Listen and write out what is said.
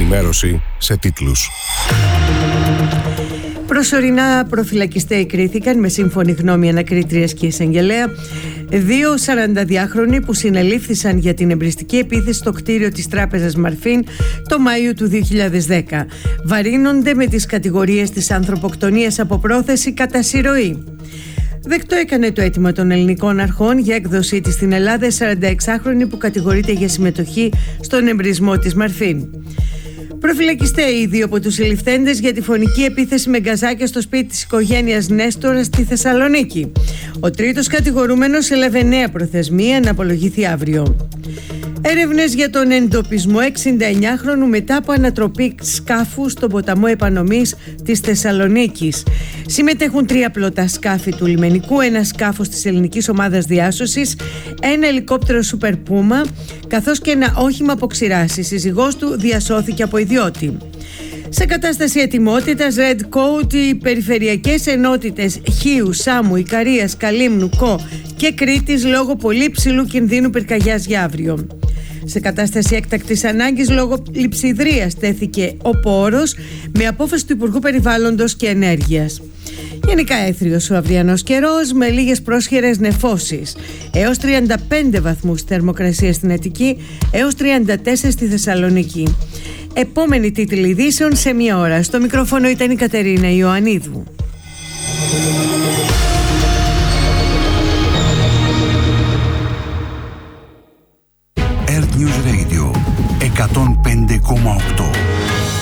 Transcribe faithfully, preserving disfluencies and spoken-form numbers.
ενημέρωση σε τίτλους. Προσωρινά προφυλακιστέοι κρίθηκαν με σύμφωνη γνώμη ανακρίτριας και εισαγγελέα δύο σαρανταδυάχρονοι που συνελήφθησαν για την εμπριστική επίθεση στο κτίριο της τράπεζας Μαρφίν το Μάιο του δύο χιλιάδες δέκα. Βαρύνονται με τις κατηγορίες της ανθρωποκτονίας από πρόθεση κατά συρροή. Δεκτό έκανε το αίτημα των ελληνικών αρχών για έκδοσή της στην Ελλάδα η σαρανταεξάχρονη που κατηγορείται για συμμετοχή στον εμπρισμό της Μαρφίν. Προφυλακιστέοι οι δύο από τους συλληφθέντες για τη φωνική επίθεση με γκαζάκια στο σπίτι της οικογένειας Νέστορα στη Θεσσαλονίκη. Ο τρίτος κατηγορούμενος έλαβε νέα προθεσμία να απολογηθεί αύριο. Έρευνες για τον εντοπισμό εξηνταεννιάχρονου μετά από ανατροπή σκάφου στον ποταμό επανομής της Θεσσαλονίκης. Συμμετέχουν τρία πλωτά σκάφη του λιμενικού, ένα σκάφος της ελληνικής ομάδας διάσωσης, ένα ελικόπτερο Super Puma, καθώς και ένα όχημα από ξηράς. Η σύζυγός του διασώθηκε από ιδιώτη. Σε κατάσταση ετοιμότητας Red Coat, οι περιφερειακές ενότητες Χίου, Σάμου, Ικαρίας, Καλύμνου, Κο και Κρήτης λόγω πολύ ψηλού κινδύνου πυρκαγιάς για αύριο. Σε κατάσταση έκτακτης ανάγκης λόγω λειψιδρίας τέθηκε ο πόρος με απόφαση του Υπουργού Περιβάλλοντος και Ενέργειας. Γενικά έθριος ο αυριανός καιρός με λίγες πρόσχερες νεφώσεις. Έως τριάντα πέντε βαθμούς θερμοκρασία στην Αττική, έως τριάντα τέσσερα στη Θεσσαλονίκη. Επόμενη τίτλη ειδήσεων σε μία ώρα. Στο μικρόφωνο ήταν η Κατερίνα Ιωαννίδου. Earth News Radio εκατόν πέντε κόμμα οκτώ.